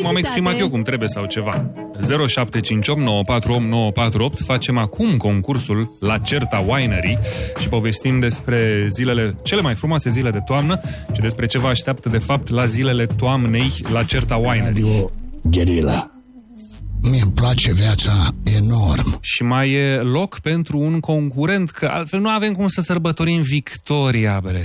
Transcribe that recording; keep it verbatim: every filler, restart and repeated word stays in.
m-am exprimat eu cum trebuie sau ceva. zero șapte cinci opt nouă patru opt nouă patru opt. Facem acum concursul la Certa Winery și povestim despre zilele, cele mai frumoase zile de toamnă și despre ce vă așteaptă de fapt la zilele toamnei la Certa Winery. Radio Guerilla. Mie îmi place viața enorm. Și mai e loc pentru un concurent, că altfel nu avem cum să sărbătorim victoria, bre.